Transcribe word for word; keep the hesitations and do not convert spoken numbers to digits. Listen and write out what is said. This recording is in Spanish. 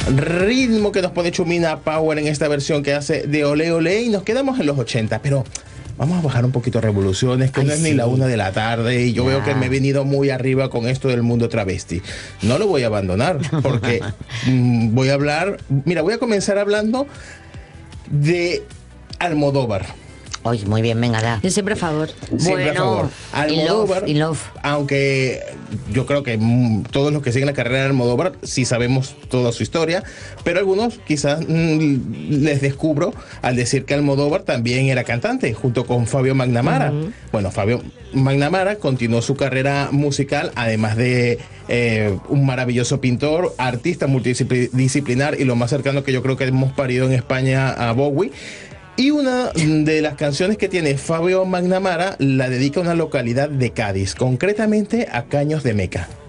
ritmo que nos pone Chumina Power en esta versión que hace de Olé Olé, y nos quedamos en los ochenta, pero vamos a bajar un poquito revoluciones, que Ay, no es sí. ni la una de la tarde y yo Ya. veo que me he venido muy arriba con esto del mundo travesti. No lo voy a abandonar porque mm, voy a hablar, mira, voy a comenzar hablando de Almodóvar. Oye, muy bien, venga, da. Yo siempre a favor. Siempre a favor. y Almodóvar, love, y love. aunque yo creo que mm, todos los que siguen la carrera de Almodóvar sí sabemos toda su historia, pero algunos quizás mm, les descubro al decir que Almodóvar también era cantante, junto con Fabio Magnamara. Uh-huh. Bueno, Fabio Magnamara continuó su carrera musical, además de eh, un maravilloso pintor, artista multidisciplinar y lo más cercano que yo creo que hemos parido en España a Bowie. Y una de las canciones que tiene Fabio Magnamara la dedica a una localidad de Cádiz, concretamente a Caños de Meca.